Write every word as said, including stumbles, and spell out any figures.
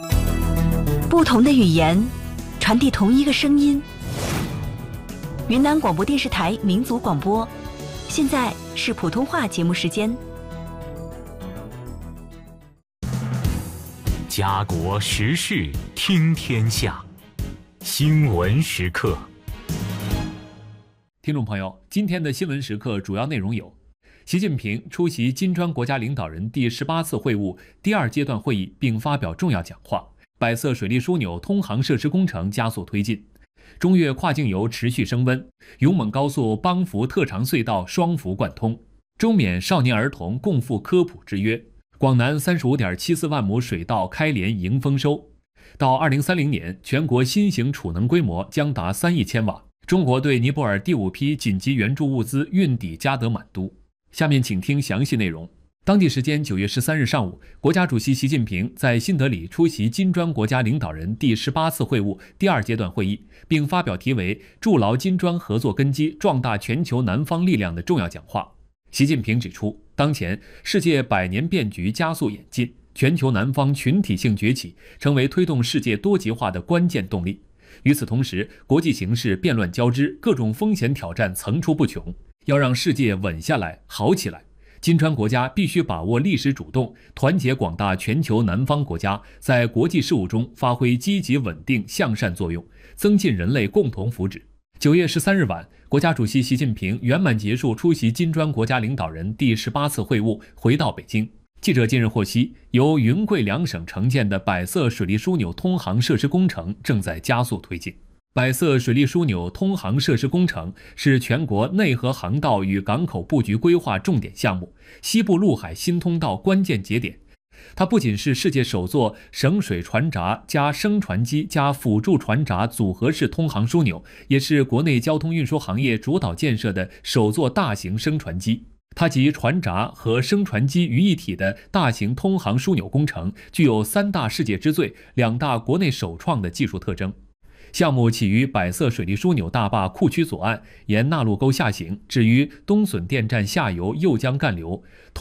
不同的语言，传递同一个声音。云南广播电视台民族广播，现在是普通话节目时间。 家国时事听天下，新闻时刻。 听众朋友，今天的新闻时刻主要内容有：习近平出席金砖国家领导人第十八次会晤第二阶段会议并发表重要讲话；百色水利枢纽通航设施工程加速推进；中越跨境游持续升温；勇猛高速邦福特长隧道双福贯通；中缅少年儿童共赴科普之约；广南 三十五点七四万亩水稻开镰迎丰收。到二零三零年，全国新型储能规模将达三亿千瓦。中国对尼泊尔第五批紧急援助物资运抵加德满都。下面请听详细内容。当地时间九月十三日上午，国家主席习近平在新德里出席金砖国家领导人第十八次会晤第二阶段会议，并发表题为“筑牢金砖合作根基，壮大全球南方力量”的重要讲话。习近平指出，当前世界百年变局加速演进，全球南方群体性崛起成为推动世界多极化的关键动力。与此同时，国际形势变乱交织，各种风险挑战层出不穷。要让世界稳下来、好起来，金砖国家必须把握历史主动，团结广大全球南方国家，在国际事务中发挥积极稳定向善作用，增进人类共同福祉。九月十三日晚，国家主席习近平圆满结束出席金砖国家领导人第十八次会晤，回到北京。记者近日获悉，由云贵两省承建的百色水利枢纽通航设施工程正在加速推进。百色水利枢纽通航设施工程是全国内河航道与港口布局规划重点项目，西部陆海新通道关键节点。它不仅是世界首座省水船闸加升船机加辅助船闸组合式通航枢纽，也是国内交通运输行业主导建设的首座大型升船机。它集船闸和升船机于一体的大型通航枢纽工程，具有三大世界之最、两大国内首创的技术特征。项目起于百色水利枢纽大坝库区左岸，沿纳陆沟下行，止于东笋电站下游右江干流，